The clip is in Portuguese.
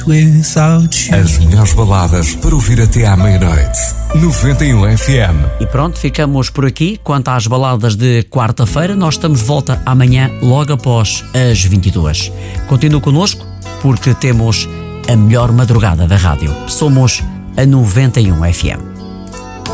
As melhores baladas para ouvir até à meia-noite. 91 FM. E pronto, ficamos por aqui. Quanto às baladas de quarta-feira, nós estamos de volta amanhã, logo após as 22. Continue connosco, porque temos a melhor madrugada da rádio. Somos a 91 FM.